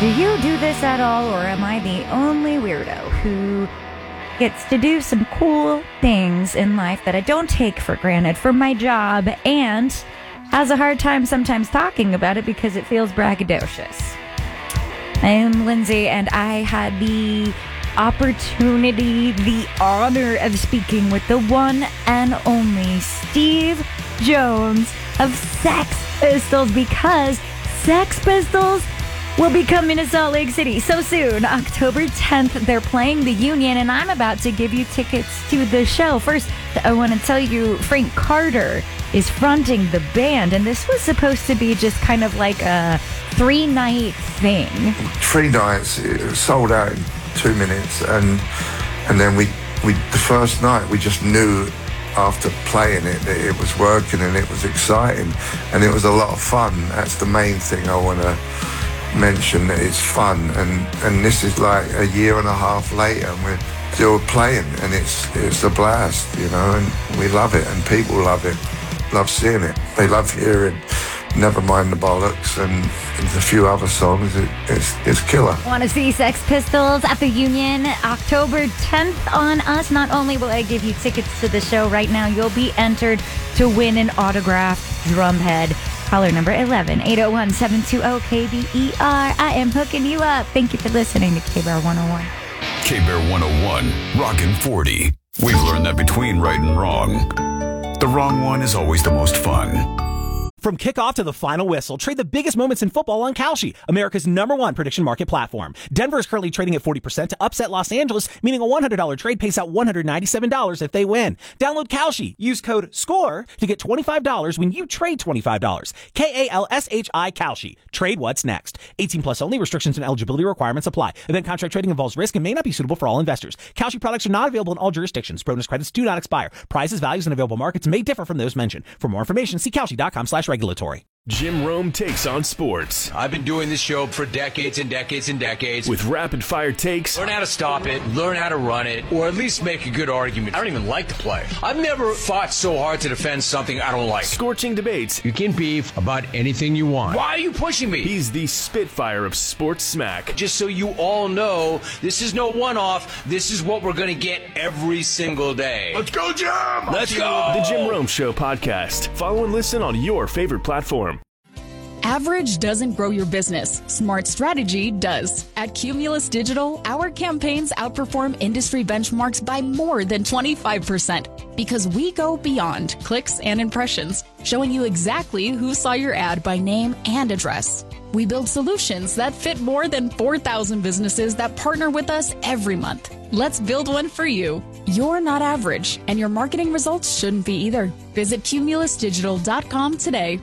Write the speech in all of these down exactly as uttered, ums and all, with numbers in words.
Do you do this at all, or am I the only weirdo who gets to do some cool things in life that I don't take for granted for my job and has a hard time sometimes talking about it because it feels braggadocious? I'm Lindsay, and I had the opportunity, the honor of speaking with the one and only Steve Jones of Sex Pistols, because Sex Pistols will be coming to Salt Lake City so soon. October tenth, they're playing the Union, and I'm about to give you tickets to the show. First, I want to tell you, Frank Carter is fronting the band, and this was supposed to be just kind of like a three-night thing. Three nights, it was sold out in two minutes, and and then we, we the first night, we just knew after playing it that it was working and it was exciting, and it was a lot of fun. That's the main thing I want to mention, that it's fun, and and this is like a year and a half later and we're still playing, and it's it's a blast, you know, and we love it, and people love it, love seeing it, they love hearing Never Mind the Bollocks and there's a few other songs. It, it's it's killer. Want to see Sex Pistols at the Union October tenth on us? Not only will I give you tickets to the show right now, you'll be entered to win an autographed drumhead. Caller number eleven, eight oh one, seven two oh, K B E R. I am hooking you up. Thank you for listening to K-Bear one oh one. K-Bear one oh one, rockin' forty. We've learned that between right and wrong, the wrong one is always the most fun. From kickoff to the final whistle, trade the biggest moments in football on Kalshi, America's number one prediction market platform. Denver is currently trading at forty percent to upset Los Angeles, meaning a one hundred dollars trade pays out one hundred ninety-seven dollars if they win. Download Kalshi. Use code SCORE to get twenty-five dollars when you trade twenty-five dollars. K A L S H I Kalshi. Trade what's next. eighteen plus only. Restrictions and eligibility requirements apply. Event contract trading involves risk and may not be suitable for all investors. Kalshi products are not available in all jurisdictions. Bonus credits do not expire. Prices, values, and available markets may differ from those mentioned. For more information, see Kalshi.com slash regulatory. Jim Rome takes on sports. I've been doing this show for decades and decades and decades. With rapid-fire takes. Learn how to stop it, learn how to run it, or at least make a good argument. I don't even like to play. I've never fought so hard to defend something I don't like. Scorching debates. You can beef about anything you want. Why are you pushing me? He's the Spitfire of sports smack. Just so you all know, this is no one-off. This is what we're going to get every single day. Let's go, Jim! Let's go! The Jim Rome Show podcast. Follow and listen on your favorite platform. Average doesn't grow your business. Smart strategy does. At Cumulus Digital, our campaigns outperform industry benchmarks by more than twenty-five percent because we go beyond clicks and impressions, showing you exactly who saw your ad by name and address. We build solutions that fit more than four thousand businesses that partner with us every month. Let's build one for you. You're not average, and your marketing results shouldn't be either. Visit cumulus digital dot com today.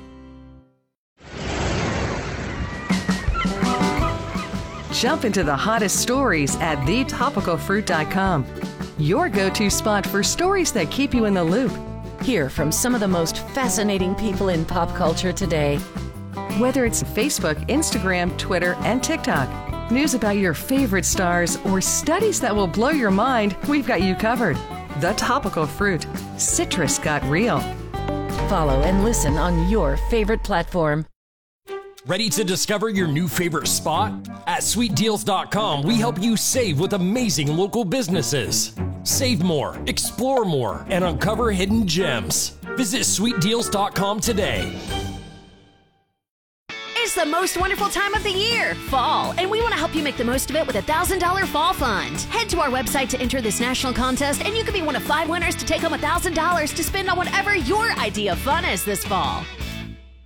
Jump into the hottest stories at the topical fruit dot com. Your go-to spot for stories that keep you in the loop. Hear from some of the most fascinating people in pop culture today. Whether it's Facebook, Instagram, Twitter, and TikTok, news about your favorite stars, or studies that will blow your mind, we've got you covered. The Topical Fruit. Citrus got real. Follow and listen on your favorite platform. Ready to discover your new favorite spot? At sweet deals dot com, we help you save with amazing local businesses. Save more, explore more, and uncover hidden gems. Visit sweet deals dot com today. It's the most wonderful time of the year, fall, and we want to help you make the most of it with a one thousand dollars Fall Fund. Head to our website to enter this national contest, and you could be one of five winners to take home one thousand dollars to spend on whatever your idea of fun is this fall.